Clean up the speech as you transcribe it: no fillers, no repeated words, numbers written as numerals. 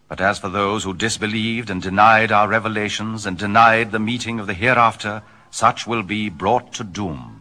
But as for those who disbelieved and denied our revelations and denied the meeting of the hereafter, such will be brought to doom.